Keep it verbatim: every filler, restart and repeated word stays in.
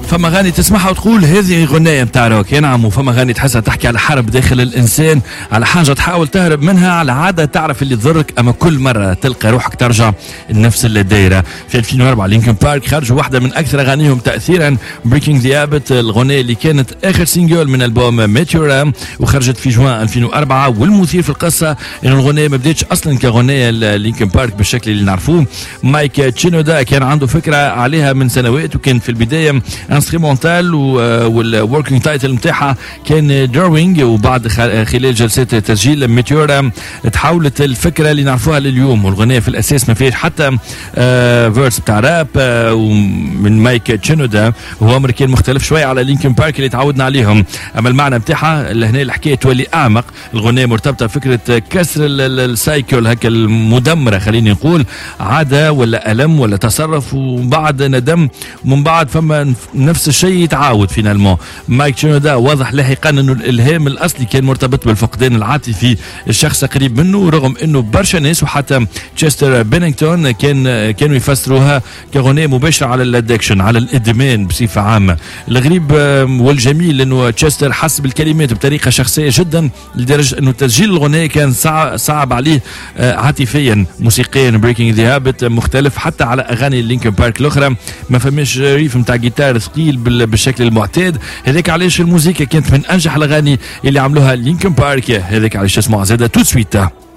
فما غاني تسمعها وتقول هذه غناية متاع روك. نعم، وفما غاني تحسها تحكي على حرب داخل الإنسان، على حاجة تحاول تهرب منها، على عادة تعرف اللي تضرك، أما كل مرة تلقى روحك ترجع لنفس الدائرة. في ألفين وأربعة لينكن بارك خرجوا واحدة من أكثر أغانيهم تأثيرا، بريكينج ذا هابت، الغناية اللي كانت آخر سينجل من ألبوم ميتيورا وخرجت في جوان ألفين وأربعة. والمثير في القصة إنه الغناية ما بدأتش أصلا كغناية لينكن بارك بالشكل اللي نعرفوه. مايك تشينودا كان عنده فكرة عليها من سنوات، وكان في البداية انسترومنتال والوركينج تايتل نتاعها كان دروينج، وبعد خلال جلسات تسجيل ميتيورا تحولت الفكرة اللي نعرفوها لليوم، والغناية في الأساس ما فيش حتى آه فيرس بتاع راب آه من مايك تشينودا، وهو أمر كان مختلف شوية على لينكن بارك اللي تعودنا عليهم. أما المعنى بتاعها هنا الحكاية تولي أعمق، الغناية مرتبطة بفكرة كسر السايكل هكا المدمرة، خليني نقول عادة ولا ألم ولا تصرف وبعد ندم، ومن بعد فما نفس الشيء يتعاود فينالمون. مايك تشينودا واضح لاحقا انه الالهام الاصلي كان مرتبط بالفقدان العاطفي الشخص قريب منه، رغم انه برشا ناس وحتى تشستر بينينغتون كان كانوا يفسروها كغناية مباشرة على الادكشن، على الادمان بصفة عامة. الغريب والجميل انه تشستر حس بالكلمات بطريقة شخصية جدا، لدرجة انه تسجيل الغناية كان صعب, صعب عليه عاطفيا. موسيقيا بريكينج ذا هابت مختلف حتى على اغاني لينكن بارك الاخرى، ما فماش ريف نتاع جيتار ثقيل بالشكل المعتاد. هذاك علاش الموسيقى كانت من انجح الاغاني اللي عملوها لينكن بارك، هذاك علاش اسمعوا زاده تو سويت.